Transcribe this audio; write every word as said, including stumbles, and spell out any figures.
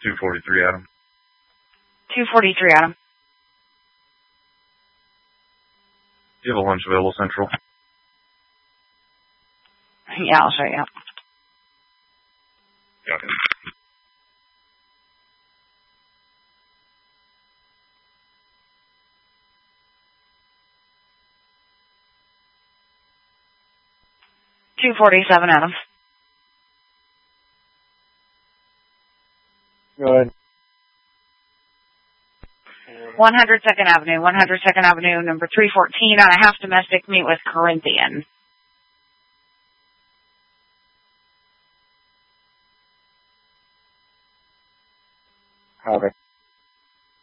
two forty-three, Adam. two forty-three, Adam. Do you have a lunch available, Central? Yeah, I'll show you. Got it. two forty-seven, Adam. Go ahead. one hundred second Avenue, one hundred second Avenue, number three fourteen on a half domestic, meet with Corinthian. Okay.